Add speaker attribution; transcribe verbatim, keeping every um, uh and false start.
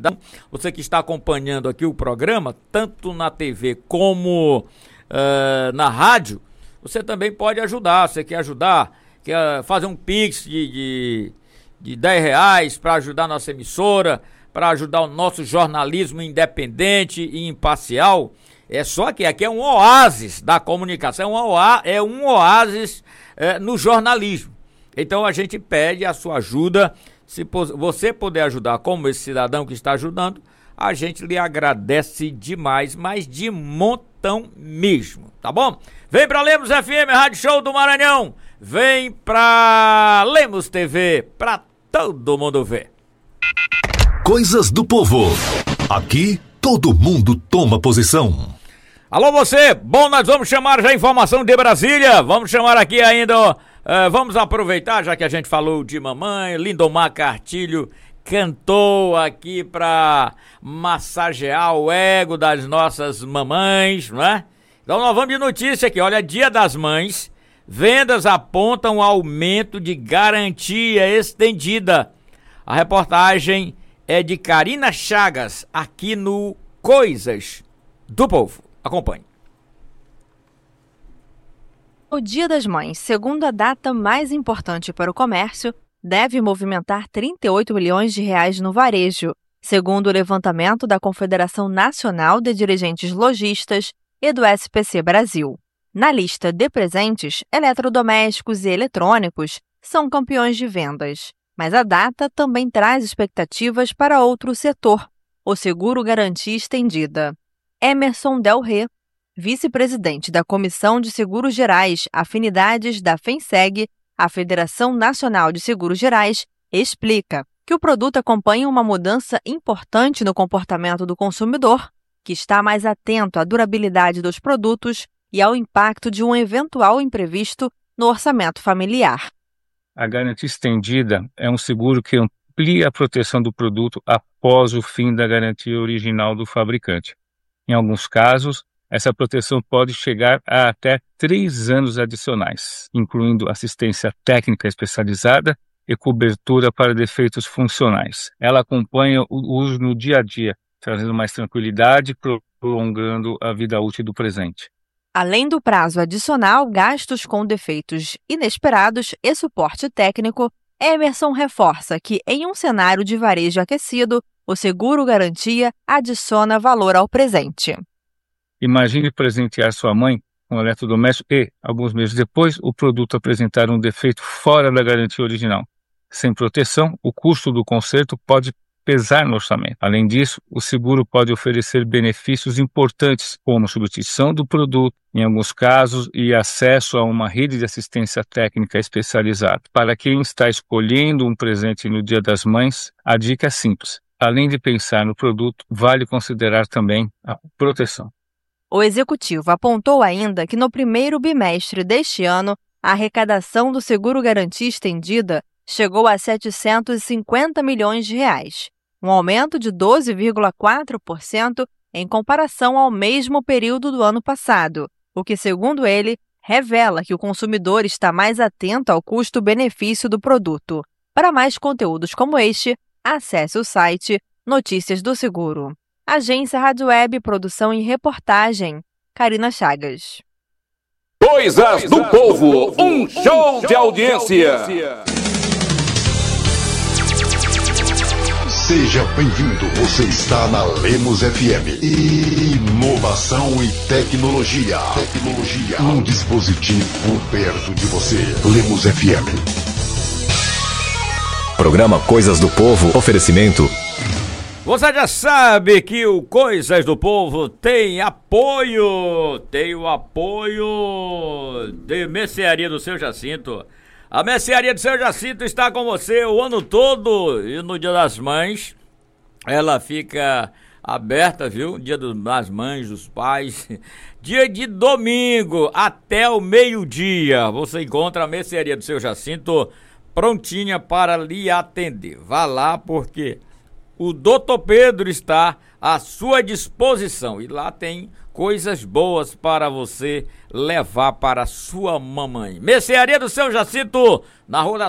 Speaker 1: Você que está acompanhando aqui o programa, tanto na T V como uh, na rádio, você também pode ajudar. Você quer ajudar, quer fazer um pix de, de, de dez reais para ajudar a nossa emissora, para ajudar o nosso jornalismo independente e imparcial. É só que aqui é um oásis da comunicação, é um oásis, é um oásis é, no jornalismo. Então a gente pede a sua ajuda. Se você puder ajudar como esse cidadão que está ajudando, a gente lhe agradece demais, mas de montão mesmo, tá bom? Vem pra Lemos F M, Rádio Show do Maranhão. Vem pra Lemos T V, pra todo mundo ver.
Speaker 2: Coisas do Povo. Aqui, todo mundo toma posição.
Speaker 1: Alô você, bom, nós vamos chamar já a informação de Brasília. Vamos chamar aqui ainda, uh, vamos aproveitar, já que a gente falou de mamãe, Lindomar Cartilho cantou aqui pra massagear o ego das nossas mamães, não é? Então nós vamos de notícia aqui, olha, Dia das Mães, vendas apontam aumento de garantia estendida. A reportagem é de Karina Chagas, aqui no Coisas do Povo. Acompanhe.
Speaker 3: O Dia das Mães, segundo a data mais importante para o comércio, deve movimentar trinta e oito milhões de reais no varejo, segundo o levantamento da Confederação Nacional de Dirigentes Lojistas e do S P C Brasil. Na lista de presentes, eletrodomésticos e eletrônicos são campeões de vendas. Mas a data também traz expectativas para outro setor, o Seguro Garantia Estendida. Emerson Del Rey, vice-presidente da Comissão de Seguros Gerais, Afinidades da FENSEG, a Federação Nacional de Seguros Gerais, explica que o produto acompanha uma mudança importante no comportamento do consumidor, que está mais atento à durabilidade dos produtos e ao impacto de um eventual imprevisto no orçamento familiar.
Speaker 4: A garantia estendida é um seguro que amplia a proteção do produto após o fim da garantia original do fabricante. Em alguns casos, essa proteção pode chegar a até três anos adicionais, incluindo assistência técnica especializada e cobertura para defeitos funcionais. Ela acompanha o uso no dia a dia, trazendo mais tranquilidade e prolongando a vida útil do presente.
Speaker 3: Além do prazo adicional, gastos com defeitos inesperados e suporte técnico, Emerson reforça que, em um cenário de varejo aquecido, o seguro garantia adiciona valor ao presente.
Speaker 4: Imagine presentear sua mãe com um eletrodoméstico e, alguns meses depois, o produto apresentar um defeito fora da garantia original. Sem proteção, o custo do conserto pode pesar no orçamento. Além disso, o seguro pode oferecer benefícios importantes, como substituição do produto, em alguns casos, e acesso a uma rede de assistência técnica especializada. Para quem está escolhendo um presente no Dia das Mães, a dica é simples. Além de pensar no produto, vale considerar também a proteção.
Speaker 3: O executivo apontou ainda que no primeiro bimestre deste ano, a arrecadação do Seguro Garantia Estendida chegou a setecentos e cinquenta milhões de reais, um aumento de doze vírgula quatro por cento em comparação ao mesmo período do ano passado, o que, segundo ele, revela que o consumidor está mais atento ao custo-benefício do produto. Para mais conteúdos como este, acesse o site Notícias do Seguro. Agência Rádio Web, produção e reportagem, Karina Chagas.
Speaker 5: Coisas do Povo, um show de audiência.
Speaker 2: Seja bem-vindo, você está na Lemos F M. Inovação e tecnologia. Tecnologia. Um dispositivo perto de você. Lemos F M.
Speaker 6: Programa Coisas do Povo, oferecimento.
Speaker 1: Você já sabe que o Coisas do Povo tem apoio, tem o apoio de Mercearia do Seu Jacinto. A Mercearia do Seu Jacinto está com você o ano todo e no Dia das Mães ela fica aberta, viu? Dia das Mães, dos Pais, dia de domingo até o meio-dia. Você encontra a Mercearia do Seu Jacinto prontinha para lhe atender. Vá lá porque o doutor Pedro está à sua disposição e lá tem coisas boas para você levar para a sua mamãe. Mercearia do Seu Jacinto, na rua da